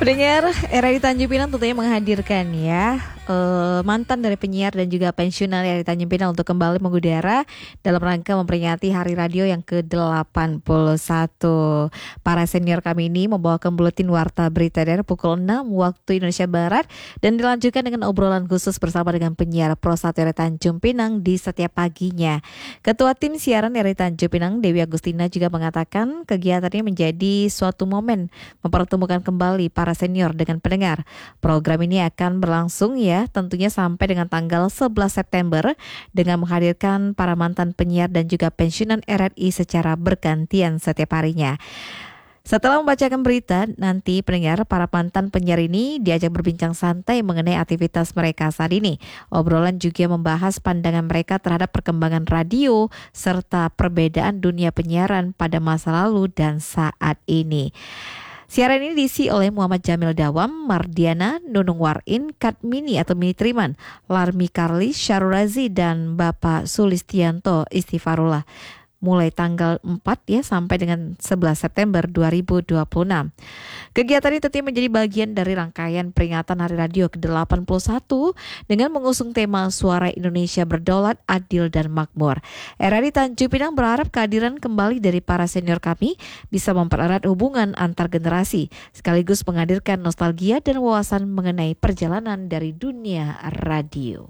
Pendengar, RRI Tanjung Pinang tentunya menghadirkan mantan dari penyiar dan juga pensiunan RRI Tanjung Pinang untuk kembali mengudara dalam rangka memperingati Hari Radio yang ke-81. Para senior kami ini membawakan buletin warta berita daerah pukul 6 waktu Indonesia Barat dan dilanjutkan dengan obrolan khusus bersama dengan penyiar Pro 1 RRI Tanjung Pinang di setiap paginya. Ketua Tim Siaran RRI Tanjung Pinang, Dewi Agustina, juga mengatakan kegiatannya menjadi suatu momen mempertemukan kembali para senior dengan pendengar. Program ini akan berlangsung tentunya sampai dengan tanggal 11 September dengan menghadirkan para mantan penyiar dan juga pensiunan RRI secara bergantian setiap harinya. Setelah membacakan berita, nanti pendengar para mantan penyiar ini diajak berbincang santai mengenai aktivitas mereka saat ini. Obrolan juga membahas pandangan mereka terhadap perkembangan radio serta perbedaan dunia penyiaran pada masa lalu dan saat ini. Siaran ini diisi oleh Muhammad Jamil Dawam, Mardiana, Nunung Warin, Katmini atau Mini Triman, Larmi Karli, Syarul Razi, dan Bapak Sulistianto Istighfarullah. Mulai tanggal 4 sampai dengan 11 September 2026. Kegiatan ini tentunya menjadi bagian dari rangkaian peringatan Hari Radio ke-81 dengan mengusung tema Suara Indonesia Berdaulat, Adil, dan Makmur. RRI Tanjung Pinang berharap kehadiran kembali dari para senior kami bisa mempererat hubungan antar generasi, sekaligus menghadirkan nostalgia dan wawasan mengenai perjalanan dari dunia radio.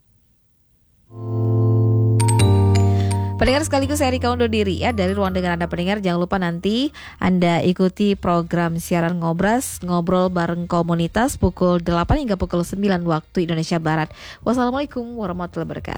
Pendengar sekaligus saya Rika undur diri dari ruang dengar Anda pendengar. Jangan lupa nanti Anda ikuti program siaran Ngobras, ngobrol bareng komunitas pukul 8 hingga pukul 9 waktu Indonesia Barat. Wassalamualaikum warahmatullahi wabarakatuh.